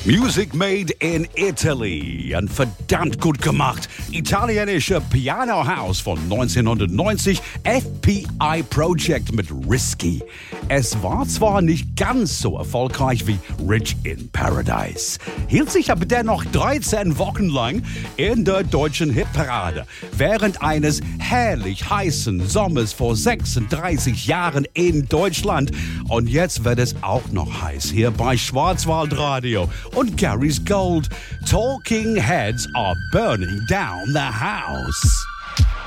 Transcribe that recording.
Music made in Italy. Ein verdammt gut gemacht. Italienische Piano House von 1990. FBI Project mit Risky. Es war zwar nicht ganz so erfolgreich wie Rich in Paradise, hielt sich aber dennoch 13 Wochen lang in der deutschen Hitparade. Während eines herrlich heißen Sommers vor 36 Jahren in Deutschland. Und jetzt wird es auch noch heiß hier bei Schwarzwaldradio. Und Gary's Gold. Talking heads are burning down the house.